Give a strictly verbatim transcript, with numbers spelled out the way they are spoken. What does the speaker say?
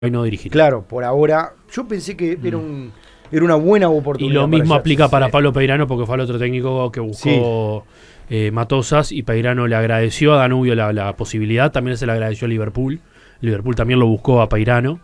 y no dirigir. Claro, por ahora, yo pensé que era, un, era una buena oportunidad. Y lo mismo para aplica Jackson, para sí. Pablo Peirano, porque fue el otro técnico que buscó sí. eh, Matosas, y Peirano le agradeció a Danubio la, la posibilidad, también se le agradeció a Liverpool. Liverpool también lo buscó a Peirano.